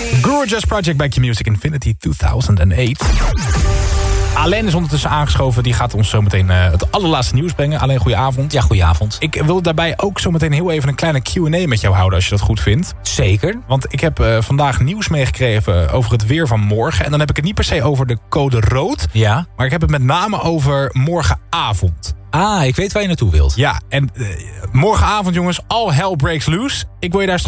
Guru Jazz Project bij Q-Music Infinity 2008. Alain is ondertussen aangeschoven. Die gaat ons zometeen het allerlaatste nieuws brengen. Alain, goedenavond. Ja, goedenavond. Ik wil daarbij ook zometeen heel even een kleine Q&A met jou houden, als je dat goed vindt. Zeker. Want ik heb vandaag nieuws meegekregen over het weer van morgen. En dan heb ik het niet per se over de code rood. Ja. Maar ik heb het met name over morgenavond. Ah, ik weet waar je naartoe wilt. Ja, en morgenavond jongens, all hell breaks loose. Ik wil je daar straks